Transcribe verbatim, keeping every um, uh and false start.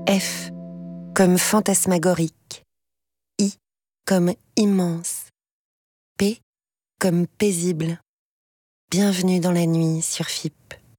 F comme fantasmagorique. I comme immense. P comme paisible. Bienvenue dans la nuit sur F I P.